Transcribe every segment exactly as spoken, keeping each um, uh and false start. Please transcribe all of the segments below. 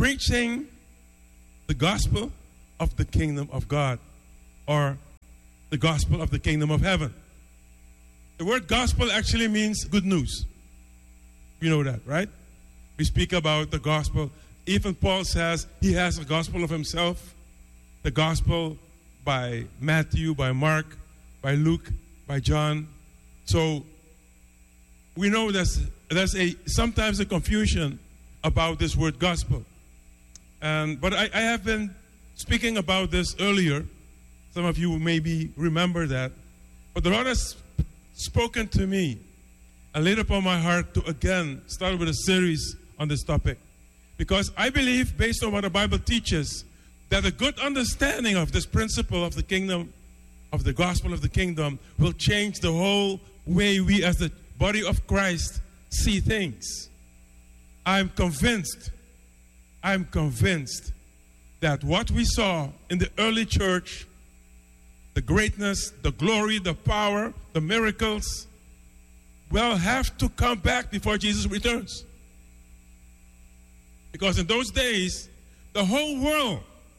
preaching the gospel of the kingdom of God, or the gospel of the kingdom of heaven. The word gospel actually means good news. You know that, right? We speak about the gospel. Even Paul says he has a gospel of himself. The gospel by Matthew, by Mark, by Luke, by John. So we know there's, there's a sometimes a confusion about this word gospel. And, but I, I have been speaking about this earlier. Some of you maybe remember that. But the Lord has spoken to me and laid upon my heart to again start with a series on this topic. Because I believe, based on what the Bible teaches, that a good understanding of this principle of the kingdom, of the gospel of the kingdom, will change the whole way we as the body of Christ see things. I'm convinced, I'm convinced that what we saw in the early church, the greatness, the glory, the power, the miracles, will have to come back before Jesus returns. Because in those days, the whole world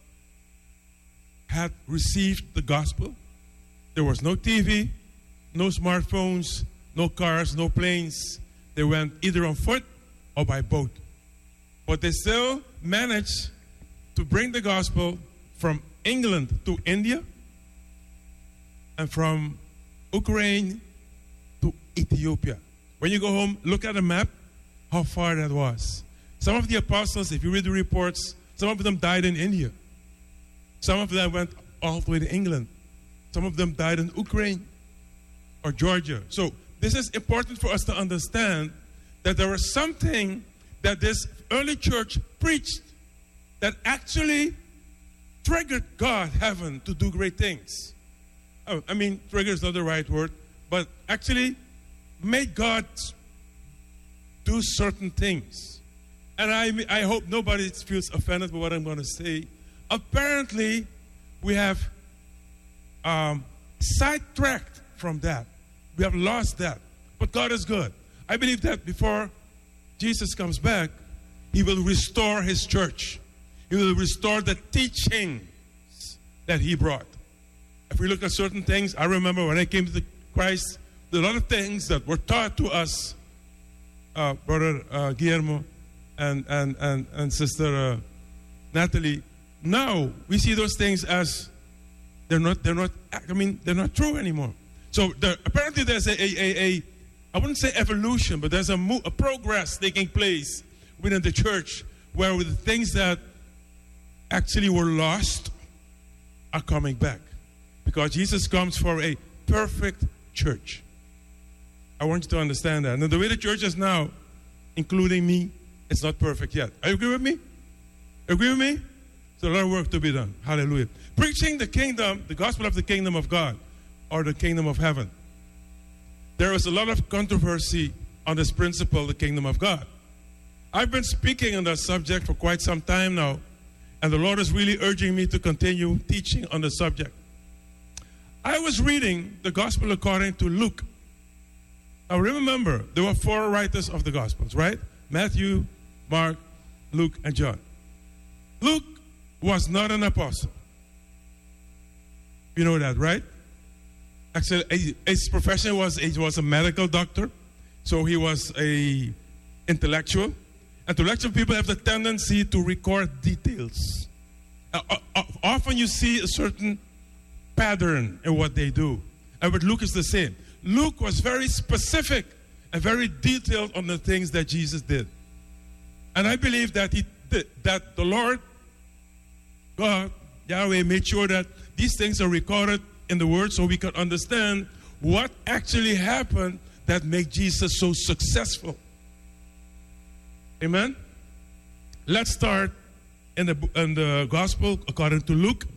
had received the gospel. There was no T V, no smartphones, no cars, no planes. They went either on foot or by boat. But they still managed to bring the gospel from England to India and from Ukraine to Ethiopia. When you go home, look at a map, how far that was. Some of the apostles, if you read the reports, some of them died in India. Some of them went all the way to England. Some of them died in Ukraine or Georgia. So this is important for us to understand that there was something that this early church preached that actually triggered God, heaven, to do great things. Oh, I mean, trigger is not the right word, but actually made God do certain things. And I, I hope nobody feels offended by what I'm going to say. Apparently, we have um, sidetracked from that. We have lost that. But God is good. I believe that before Jesus comes back, He will restore His church. He will restore the teachings that He brought. If we look at certain things, I remember when I came to the Christ, there are a lot of things that were taught to us, uh, Brother uh, Guillermo and, and, and, and Sister uh, Natalie. Now we see those things as they're not, they're not, I mean, they're not true anymore. So there, apparently there's a, a, a, a, I wouldn't say evolution, but there's a, mo- a progress taking place within the church where the things that actually were lost are coming back. Because Jesus comes for a perfect church. I want you to understand that. And the way the church is now, including me, it's not perfect yet. Are you agree with me? Agree with me? There's a lot of work to be done. Hallelujah. Preaching the kingdom, the gospel of the kingdom of God, or the kingdom of heaven. There is a lot of controversy on this principle, the kingdom of God. I've been speaking on that subject for quite some time now, and the Lord is really urging me to continue teaching on the subject. I was reading the gospel according to Luke. Now remember, there were four writers of the gospels, right? Matthew, Mark, Luke, and John. Luke was not an apostle. You know that, right? Actually, his profession was he was a medical doctor, so he was a intellectual. Intellectual people have the tendency to record details. Uh, uh, often you see a certain pattern in what they do. And with Luke is the same. Luke was very specific and very detailed on the things that Jesus did. And I believe that he did, that the Lord, God, Yahweh, made sure that these things are recorded in the Word so we can understand what actually happened that made Jesus so successful. Amen? Let's start in the, in the Gospel according to Luke,